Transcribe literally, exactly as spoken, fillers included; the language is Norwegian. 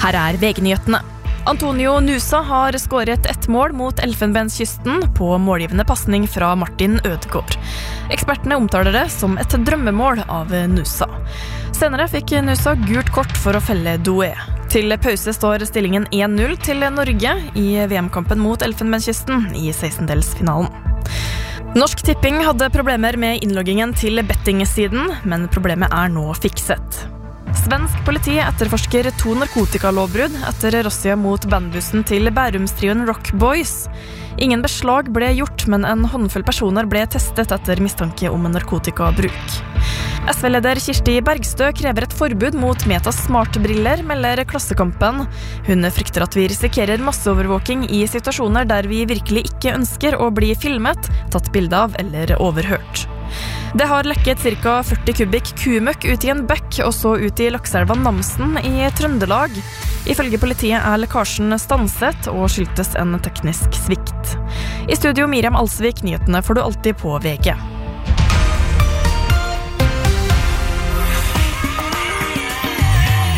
Her er V G-nyhetene. Antonio Nusa har skåret ett mål mot Elfenbenskysten på målgivende passning fra Martin Ødegaard. Ekspertene omtaler det som et drømmemål av Nusa. Senere fikk Nusa gult kort for å felle Doué. Til pause står stillingen en null til Norge i V M-kampen mot Elfenbenskysten i sekstendelsfinalen. Norsk Tipping hadde problemer med innloggingen til bettingsiden, men problemet er nå fikset. Svensk politi etterforsker to narkotikalovbrudd etter razzia mot bandbussen til Bærumstrioen Rock Boys. Ingen beslag ble gjort, men en håndfull personer ble testet etter mistanke om narkotikabruk. S V-leder Kirsti Bergstø krever et forbud mot Metas smartbriller, melder Klassekampen. Hun frykter at vi risikerer masseovervåking i situasjoner der vi virkelig ikke ønsker å bli filmet, tatt bilde av eller overhørt. Det har lekket ca. førti kubikk kumøkk ut i en bekk og så ut i lakseelva Namsen i Trøndelag. Ifølge politiet er lekkasjen stanset og skyldtes en teknisk svikt. I studio Miriam Alsvik, nyhetene får du alltid på V G.